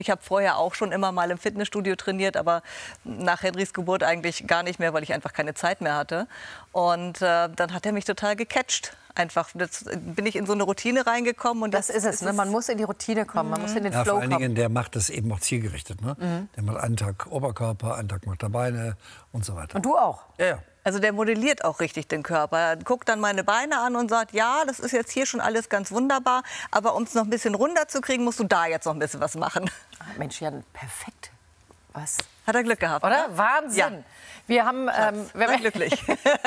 Ich habe vorher auch schon immer mal im Fitnessstudio trainiert, aber nach Henrys Geburt eigentlich gar nicht mehr, weil ich einfach keine Zeit mehr hatte. Und dann hat er mich total gecatcht. Einfach bin ich in so eine Routine reingekommen. Und das ist es, ne? Man muss in die Routine kommen, man muss in den Flow kommen. Vor allen Dingen, der macht das eben auch zielgerichtet. Ne? Der macht einen Tag Oberkörper, einen Tag macht er Beine und so weiter. Und du auch? Ja, ja. Also der modelliert auch richtig den Körper. Er guckt dann meine Beine an und sagt, ja, das ist jetzt hier schon alles ganz wunderbar, aber um es noch ein bisschen runterzukriegen, musst du da jetzt noch ein bisschen was machen. Mensch, Jan, perfekt. Was? Hat er Glück gehabt, oder? Wahnsinn. Ja. Wir haben, glücklich.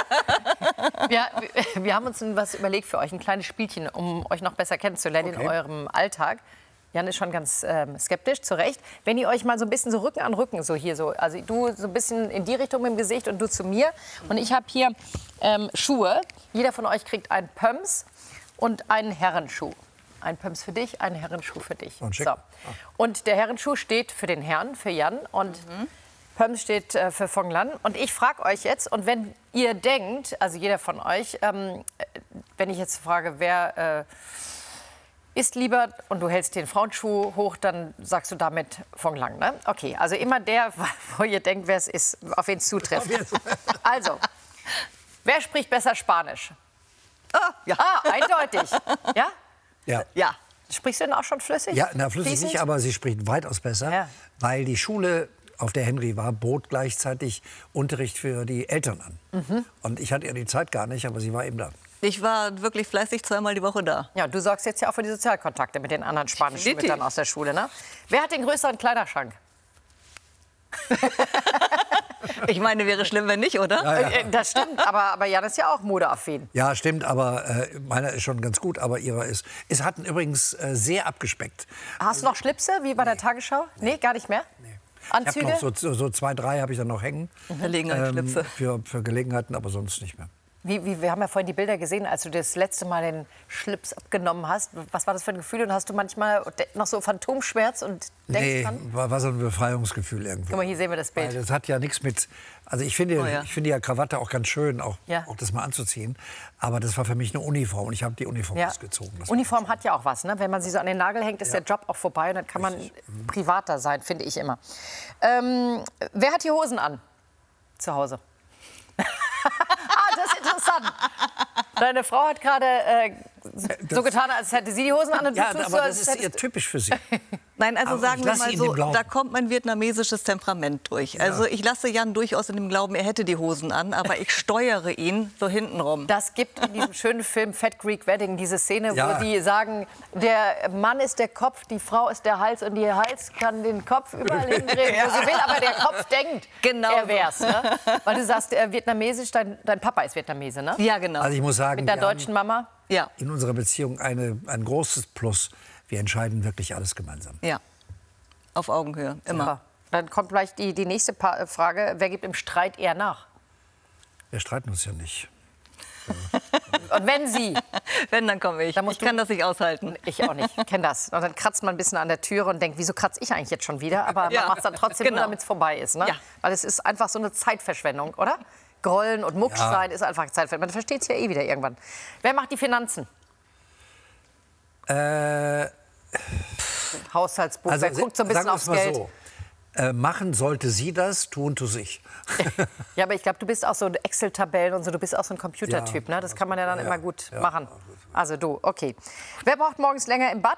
wir haben uns was überlegt für euch, ein kleines Spielchen, um euch noch besser kennenzulernen in eurem Alltag. Jan ist schon ganz skeptisch, zu Recht. Wenn ihr euch mal so ein bisschen so Rücken an Rücken, so hier so, also du so ein bisschen in die Richtung mit dem Gesicht und du zu mir. Und ich habe hier Schuhe. Jeder von euch kriegt einen Pumps und einen Herrenschuh. Ein Pumps für dich, ein Herrenschuh für dich. Und, so. Und der Herrenschuh steht für den Herrn, für Jan. Und Pumps steht für Phong Lan. Und ich frage euch jetzt, und wenn ihr denkt, also jeder von euch, wenn ich jetzt frage, wer isst lieber und du hältst den Frauenschuh hoch, dann sagst du damit Phong Lan, ne? Okay, also immer der, wo ihr denkt, wer es ist, auf wen es zutrifft. Also, wer spricht besser Spanisch? Ja. Eindeutig. Ja? Ja. Ja. Sprichst du denn auch schon flüssig? Ja, na, flüssig Fließend? nicht, aber sie spricht weitaus besser, weil die Schule, auf der Henry war, bot gleichzeitig Unterricht für die Eltern an. Und ich hatte ja die Zeit gar nicht, aber sie war eben da. Ich war wirklich fleißig 2-mal die Woche da. Ja, du sorgst jetzt ja auch für die Sozialkontakte mit den anderen spanischen Müttern aus der Schule, ne? Wer hat den größeren Kleiderschrank? Ich meine, wäre schlimm, wenn nicht, oder? Ja. Das stimmt, aber Jan ist ja auch modeaffin. Ja, stimmt, aber meiner ist schon ganz gut, aber ihrer ist. Es hatten übrigens sehr abgespeckt. Hast du noch Schlipse, wie bei der Tagesschau? Nee, gar nicht mehr? Nee. Anzüge? Ich habe noch so 2, 3 habe ich dann noch hängen. Gelegenheitsschlipse. Für Gelegenheiten, aber sonst nicht mehr. Wir haben ja vorhin die Bilder gesehen, als du das letzte Mal den Schlips abgenommen hast. Was war das für ein Gefühl? Und hast du manchmal noch so Phantomschmerz und denkst dran? War so ein Befreiungsgefühl irgendwie. Guck mal, hier sehen wir das Bild. Weil das hat ja nichts mit... Also ich finde ja Krawatte auch ganz schön, auch das mal anzuziehen. Aber das war für mich eine Uniform und ich habe die Uniform ausgezogen. Uniform hat ja auch was, ne? Wenn man sie so an den Nagel hängt, ist der Job auch vorbei und dann kann man privater sein, finde ich immer. Wer hat die Hosen an? Zu Hause. Das ist interessant. Deine Frau hat gerade so getan, als hätte sie die Hosen an. Und ja, aber so, das ist eher typisch für sie. Nein, also aber sagen wir mal so, da kommt mein vietnamesisches Temperament durch. Ja. Also ich lasse Jan durchaus in dem Glauben, er hätte die Hosen an, aber ich steuere ihn so hintenrum. Das gibt in diesem schönen Film Fat Greek Wedding diese Szene, wo die sagen, der Mann ist der Kopf, die Frau ist der Hals und die Hals kann den Kopf überall hindrehen, wo sie will, aber der Kopf denkt, er wär's. Ne? Weil du sagst, vietnamesisch, dein Papa ist Vietnamese, ne? Ja, genau. Also ich muss sagen, mit der deutschen Mama? Ja. In unserer Beziehung ein großes Plus. Wir entscheiden wirklich alles gemeinsam. Ja, auf Augenhöhe, immer. Ja. Dann kommt gleich die nächste Frage. Wer gibt im Streit eher nach? Wir streiten uns ja nicht. Und wenn Sie? Wenn, dann komme ich. Ich kann das nicht aushalten. Ich auch nicht, ich kenne das. Und dann kratzt man ein bisschen an der Türe und denkt, wieso kratze ich eigentlich jetzt schon wieder? Aber man macht es dann trotzdem nur, damit es vorbei ist. Ne? Ja. Weil es ist einfach so eine Zeitverschwendung, oder? Grollen und Mucksch sein ist einfach Zeitverschwendung. Man versteht es ja eh wieder irgendwann. Wer macht die Finanzen? Haushaltsbuch, wer guckt so ein bisschen aufs Geld? So. Machen sollte sie das, tun tut ich. Ja, aber ich glaube, du bist auch so Excel-Tabellen und so, du bist auch so ein Computertyp, ne? Das kann man ja dann immer gut machen. Also du, okay. Wer braucht morgens länger im Bad?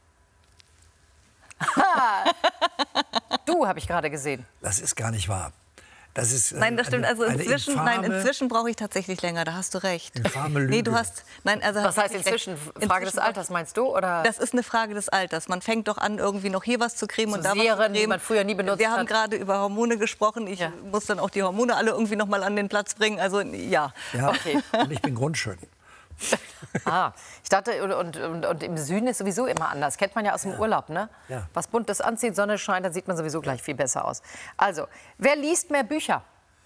Du, habe ich gerade gesehen. Das ist gar nicht wahr. Das ist, nein, das stimmt. Also inzwischen brauche ich tatsächlich länger. Da hast du recht. Infame Lüge. Nee, du hast. Nein, also was heißt inzwischen? Frage des Alters, meinst du? Oder? Das ist eine Frage des Alters. Man fängt doch an, irgendwie noch hier was zu cremen und da was zu cremen, die man früher nie benutzt Wir haben gerade über Hormone gesprochen. Ich muss dann auch die Hormone alle irgendwie noch mal an den Platz bringen. Also ja. Okay. Und ich bin grundschön. Ich dachte, und im Süden ist sowieso immer anders. Kennt man ja aus dem Urlaub, ne? Ja. Was Buntes anzieht, Sonne scheint, dann sieht man sowieso gleich viel besser aus. Also, wer liest mehr Bücher?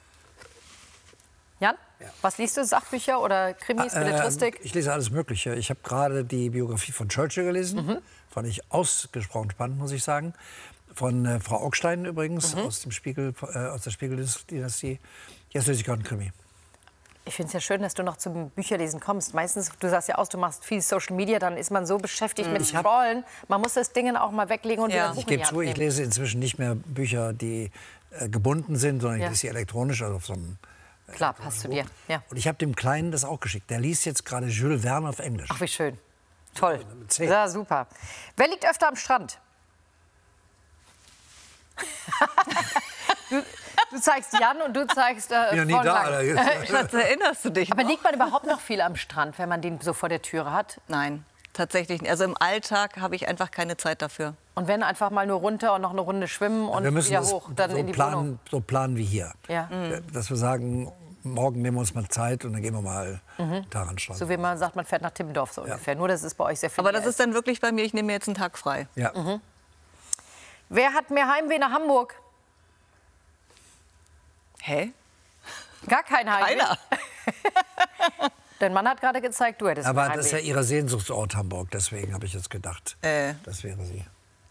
Jan? Ja. Was liest du? Sachbücher oder Krimis, Belletristik? Ich lese alles Mögliche. Ich habe gerade die Biografie von Churchill gelesen. Fand ich ausgesprochen spannend, muss ich sagen. Von Frau Augstein übrigens, aus der Spiegeldynastie. Jetzt lese ich gerade einen Krimi. Ich finde es ja schön, dass du noch zum Bücherlesen kommst. Meistens, du sagst ja aus, du machst viel Social Media, dann ist man so beschäftigt mit Scrollen. Man muss das Ding auch mal weglegen und wieder ein Buch Ich gebe zu, ich lese inzwischen nicht mehr Bücher, die gebunden sind, sondern ich lese sie elektronisch, also auf so einem... Klar, passt zu dir. Ja. Und ich habe dem Kleinen das auch geschickt. Der liest jetzt gerade Jules Verne auf Englisch. Ach, wie schön. Toll. Ja, super. Wer liegt öfter am Strand? Du zeigst Jan und du zeigst ja, nie da. Schatz, erinnerst du dich Aber noch? liegt man überhaupt noch viel am Strand, wenn man den so vor der Türe hat? Nein, tatsächlich nicht. Also im Alltag habe ich einfach keine Zeit dafür. Und wenn einfach mal nur runter und noch eine Runde schwimmen und wir müssen wieder hoch, dann so in die Wohnung. So planen wie hier. Ja. Dass wir sagen, morgen nehmen wir uns mal Zeit und dann gehen wir mal daran Strand. So wie man sagt, man fährt nach Timmendorf so ungefähr. Nur das ist bei euch sehr viel. Aber das ist dann wirklich bei mir, ich nehme mir jetzt einen Tag frei. Ja. Wer hat mehr Heimweh nach Hamburg? Hä? Gar kein Heimweh? Keiner. Dein Mann hat gerade gezeigt, du hättest Aber mehr das ist ja Heimweh. Ihr Sehnsuchtsort Hamburg, deswegen habe ich jetzt gedacht, das wäre sie.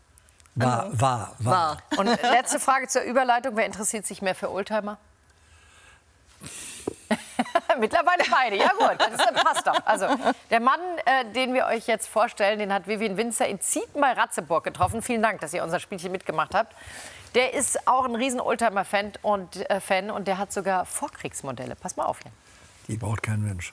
War. Und letzte Frage zur Überleitung. Wer interessiert sich mehr für Oldtimer? Mittlerweile beide. Ja gut, das passt doch. Also, der Mann, den wir euch jetzt vorstellen, den hat Vivian Winzer in Zieten bei Ratzeburg getroffen. Vielen Dank, dass ihr unser Spielchen mitgemacht habt. Der ist auch ein riesen Oldtimer-Fan und der hat sogar Vorkriegsmodelle. Pass mal auf hier. Die braucht kein Mensch.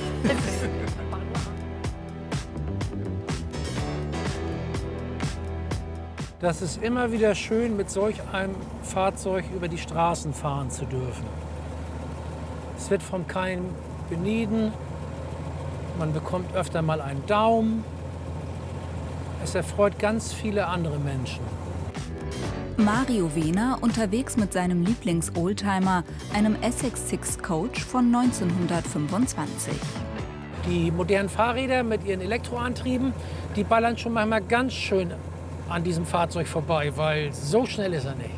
Das ist immer wieder schön, mit solch einem Fahrzeug über die Straßen fahren zu dürfen. Es wird vom Keim benieden, man bekommt öfter mal einen Daumen. Es erfreut ganz viele andere Menschen. Mario Wehner unterwegs mit seinem Lieblings-Oldtimer, einem Essex Six Coach von 1925. Die modernen Fahrräder mit ihren Elektroantrieben, die ballern schon manchmal ganz schön an diesem Fahrzeug vorbei, weil so schnell ist er nicht.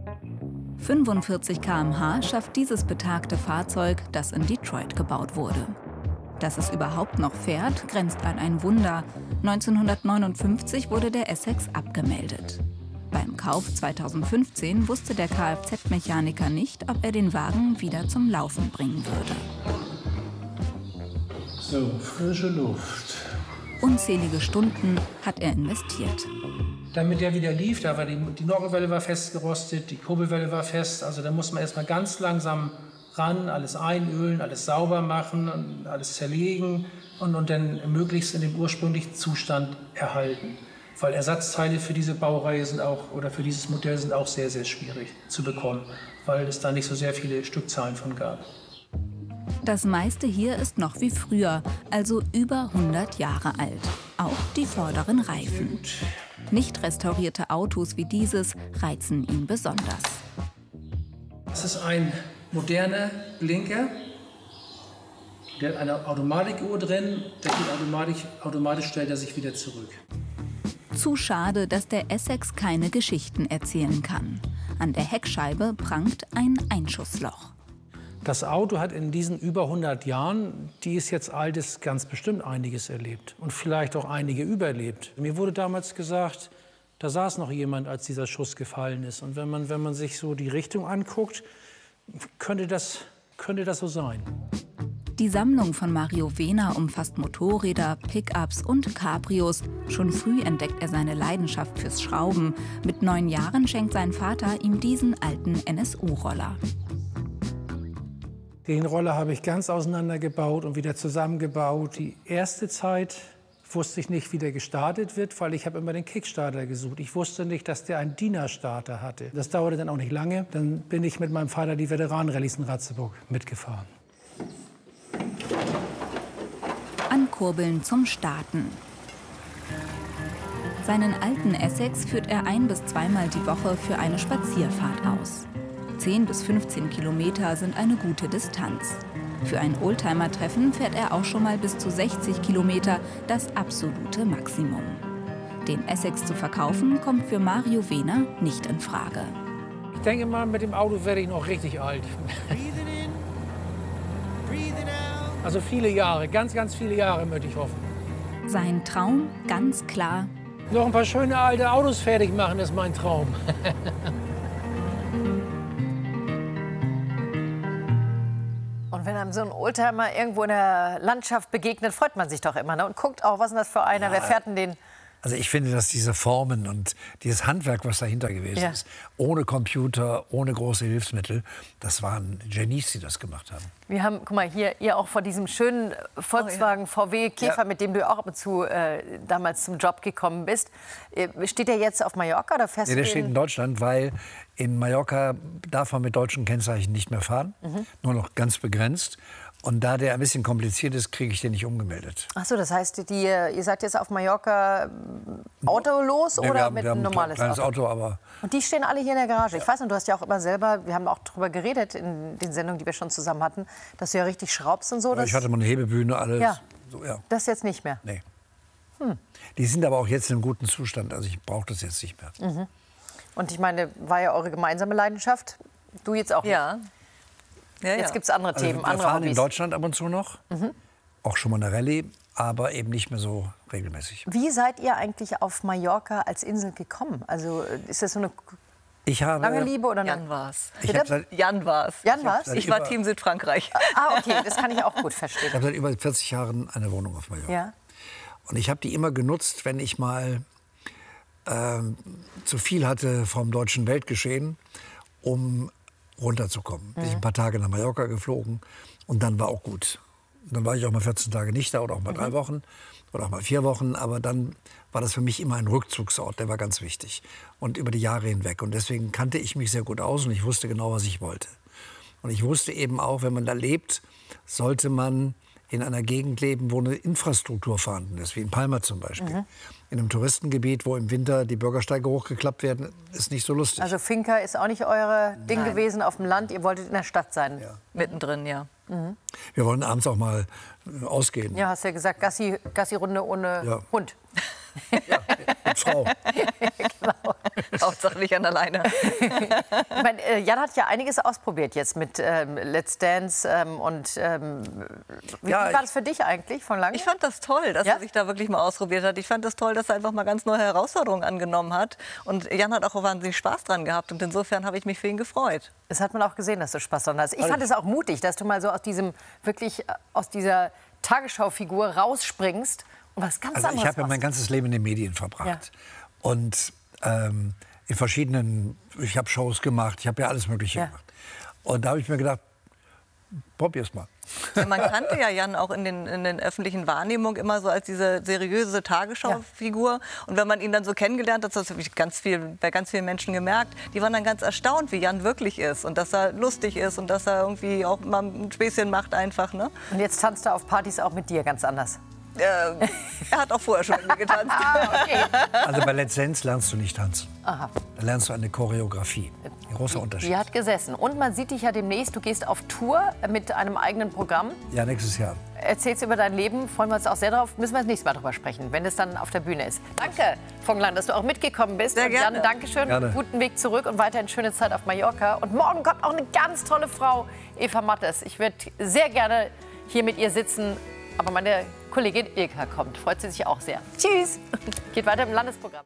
45 km/h schafft dieses betagte Fahrzeug, das in Detroit gebaut wurde. Dass es überhaupt noch fährt, grenzt an ein Wunder. 1959 wurde der Essex abgemeldet. Beim Kauf 2015 wusste der Kfz-Mechaniker nicht, ob er den Wagen wieder zum Laufen bringen würde. So, frische Luft. Unzählige Stunden hat er investiert. Damit der wieder lief, da war die Nockenwelle war festgerostet, die Kurbelwelle war fest. Also da muss man erst mal ganz langsam ran, alles einölen, alles sauber machen, und alles zerlegen und dann möglichst in dem ursprünglichen Zustand erhalten. Weil Ersatzteile für diese Baureihe sind auch, oder für dieses Modell sind auch sehr, sehr schwierig zu bekommen, weil es da nicht so sehr viele Stückzahlen von gab. Das meiste hier ist noch wie früher, also über 100 Jahre alt. Auch die vorderen Reifen. Nicht restaurierte Autos wie dieses reizen ihn besonders. Das ist ein moderner Blinker. Der hat eine Automatikuhr drin, der geht automatisch stellt er sich wieder zurück. Zu schade, dass der Essex keine Geschichten erzählen kann. An der Heckscheibe prangt ein Einschussloch. Das Auto hat in diesen über 100 Jahren, die es jetzt alt ist, ganz bestimmt einiges erlebt und vielleicht auch einige überlebt. Mir wurde damals gesagt, da saß noch jemand, als dieser Schuss gefallen ist. Und wenn man sich so die Richtung anguckt, könnte das so sein. Die Sammlung von Mario Wehner umfasst Motorräder, Pickups und Cabrios. Schon früh entdeckt er seine Leidenschaft fürs Schrauben. Mit 9 Jahren schenkt sein Vater ihm diesen alten NSU-Roller. Den Roller habe ich ganz auseinandergebaut und wieder zusammengebaut. Die erste Zeit wusste ich nicht, wie der gestartet wird, weil ich habe immer den Kickstarter gesucht. Ich wusste nicht, dass der einen Dienerstarter hatte. Das dauerte dann auch nicht lange. Dann bin ich mit meinem Vater die Veteranenrallyes in Ratzeburg mitgefahren. Ankurbeln zum Starten. Seinen alten Essex führt er 1- bis 2-mal die Woche für eine Spazierfahrt aus. 10 bis 15 Kilometer sind eine gute Distanz. Für ein Oldtimer-Treffen fährt er auch schon mal bis zu 60 Kilometer, das absolute Maximum. Den Essex zu verkaufen, kommt für Mario Wehner nicht in Frage. Ich denke mal, mit dem Auto werde ich noch richtig alt. Also viele Jahre, ganz, ganz viele Jahre möchte ich hoffen. Sein Traum ganz klar: Noch ein paar schöne alte Autos fertig machen, ist mein Traum. Und wenn er einem so ein Oldtimer irgendwo in der Landschaft begegnet, freut man sich doch immer. Ne? Und guckt auch, was ist denn das für einer, ja. Wer fährt denn den? Also ich finde, dass diese Formen und dieses Handwerk, was dahinter gewesen ist, ohne Computer, ohne große Hilfsmittel, das waren Genies, die das gemacht haben. Wir haben, guck mal, hier ihr auch vor diesem schönen Volkswagen VW Käfer, mit dem du auch ab und zu damals zum Job gekommen bist. Steht der jetzt auf Mallorca oder fährst du der steht in Deutschland, weil in Mallorca darf man mit deutschen Kennzeichen nicht mehr fahren, nur noch ganz begrenzt. Und da der ein bisschen kompliziert ist, kriege ich den nicht umgemeldet. Ach so, das heißt, ihr seid jetzt auf Mallorca autolos oder mit einem normales kleines Auto? Aber und die stehen alle hier in der Garage. Ich weiß, und du hast ja auch immer selber, wir haben auch darüber geredet in den Sendungen, die wir schon zusammen hatten, dass du ja richtig schraubst und so. Ja, ich hatte mal eine Hebebühne, alles. Ja. So, ja. Das jetzt nicht mehr? Nee. Die sind aber auch jetzt in einem guten Zustand, also ich brauche das jetzt nicht mehr. Und ich meine, war ja eure gemeinsame Leidenschaft. Du jetzt auch nicht. Ja. Jetzt gibt es andere Themen, wir andere fahren Hobbys. in Deutschland ab und zu noch, auch schon mal eine Rallye, aber eben nicht mehr so regelmäßig. Wie seid ihr eigentlich auf Mallorca als Insel gekommen? Also ist das so eine lange Liebe oder Jan war's. Jan war's? Ich war Team Südfrankreich. Okay, das kann ich auch gut verstehen. Ich habe seit über 40 Jahren eine Wohnung auf Mallorca. Ja. Und ich habe die immer genutzt, wenn ich mal zu viel hatte vom deutschen Weltgeschehen, um runterzukommen. Bin ich ein paar Tage nach Mallorca geflogen und dann war auch gut. Und dann war ich auch mal 14 Tage nicht da oder auch mal 3 Wochen oder auch mal 4 Wochen. Aber dann war das für mich immer ein Rückzugsort, der war ganz wichtig. Und über die Jahre hinweg. Und deswegen kannte ich mich sehr gut aus und ich wusste genau, was ich wollte. Und ich wusste eben auch, wenn man da lebt, sollte man in einer Gegend leben, wo eine Infrastruktur vorhanden ist, wie in Palma zum Beispiel. In einem Touristengebiet, wo im Winter die Bürgersteige hochgeklappt werden, ist nicht so lustig. Also Finca ist auch nicht euer Ding gewesen auf dem Land, ihr wolltet in der Stadt sein? Ja. Mittendrin, ja. Wir wollen abends auch mal ausgehen. Ja, hast ja gesagt, Gassi-Runde ohne Hund. Ja, mit Frau. Genau. Hauptsache nicht an alleine. Ich meine, Jan hat ja einiges ausprobiert jetzt mit Let's Dance. Wie war das für dich eigentlich von lange? Ich fand das toll, dass er sich da wirklich mal ausprobiert hat. Ich fand das toll, dass er einfach mal ganz neue Herausforderungen angenommen hat. Und Jan hat auch wahnsinnig Spaß dran gehabt. Und insofern habe ich mich für ihn gefreut. Das hat man auch gesehen, dass du Spaß dran hast. Ich fand es auch mutig, dass du mal so aus dieser Tagesschau-Figur rausspringst und was ganz anderes Ich habe ja machst. mein ganzes Leben in den Medien verbracht. Ja. Und in verschiedenen, ich habe Shows gemacht, ich habe ja alles Mögliche gemacht. Und da habe ich mir gedacht, probier's mal. Ja, man kannte ja Jan auch in den öffentlichen Wahrnehmungen immer so als diese seriöse Tagesschau-Figur. Und wenn man ihn dann so kennengelernt hat, das habe ich bei ganz vielen Menschen gemerkt, die waren dann ganz erstaunt, wie Jan wirklich ist. Und dass er lustig ist und dass er irgendwie auch mal ein Späßchen macht einfach. Ne? Und jetzt tanzt er auf Partys auch mit dir ganz anders. Er hat auch vorher schon mit mir getanzt. Okay. Also bei Let's Dance lernst du nicht tanzen. Aha. Da lernst du eine Choreografie. Ein großer Unterschied. Die hat gesessen. Und man sieht dich ja demnächst, du gehst auf Tour mit einem eigenen Programm. Ja, nächstes Jahr. Erzählst über dein Leben, freuen wir uns auch sehr drauf. Müssen wir das nächste Mal drüber sprechen, wenn es dann auf der Bühne ist. Danke, Vogtland, dass du auch mitgekommen bist. Sehr gerne. Und Jan, danke schön, Gerne. Guten Weg zurück und weiterhin schöne Zeit auf Mallorca. Und morgen kommt auch eine ganz tolle Frau, Eva Mattes. Ich würde sehr gerne hier mit ihr sitzen, aber meine Kollegin Ilka kommt. Freut sie sich auch sehr. Tschüss. Geht weiter im Landesprogramm.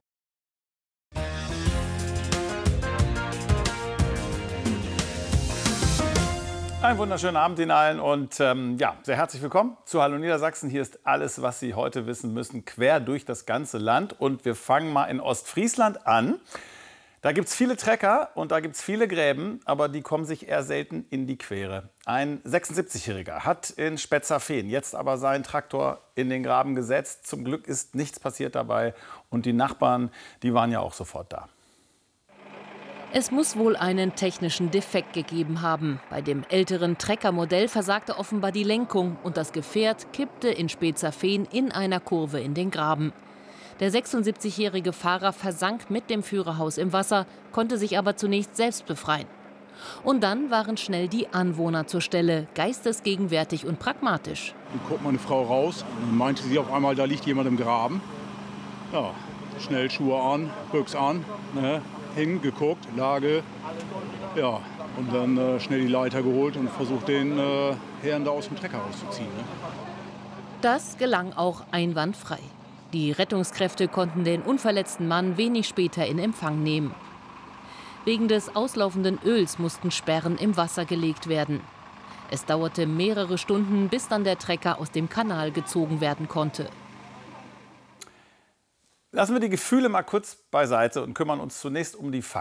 Einen wunderschönen Abend Ihnen allen und sehr herzlich willkommen zu Hallo Niedersachsen. Hier ist alles, was Sie heute wissen müssen, quer durch das ganze Land. Und wir fangen mal in Ostfriesland an. Da gibt es viele Trecker und da gibt es viele Gräben, aber die kommen sich eher selten in die Quere. Ein 76-Jähriger hat in Spetzerfehn jetzt aber seinen Traktor in den Graben gesetzt. Zum Glück ist nichts passiert dabei und die Nachbarn, die waren ja auch sofort da. Es muss wohl einen technischen Defekt gegeben haben. Bei dem älteren Treckermodell versagte offenbar die Lenkung und das Gefährt kippte in Spetzerfehn in einer Kurve in den Graben. Der 76-jährige Fahrer versank mit dem Führerhaus im Wasser, konnte sich aber zunächst selbst befreien. Und dann waren schnell die Anwohner zur Stelle, geistesgegenwärtig und pragmatisch. Dann kommt meine Frau raus und meinte sie auf einmal, da liegt jemand im Graben. Ja, schnell Schuhe an, Büchs an, ne, hingeguckt, Lage, ja, und dann schnell die Leiter geholt und versucht, den Herrn da aus dem Trecker rauszuziehen. Ne. Das gelang auch einwandfrei. Die Rettungskräfte konnten den unverletzten Mann wenig später in Empfang nehmen. Wegen des auslaufenden Öls mussten Sperren im Wasser gelegt werden. Es dauerte mehrere Stunden, bis dann der Trecker aus dem Kanal gezogen werden konnte. Lassen wir die Gefühle mal kurz beiseite und kümmern uns zunächst um die Fakten.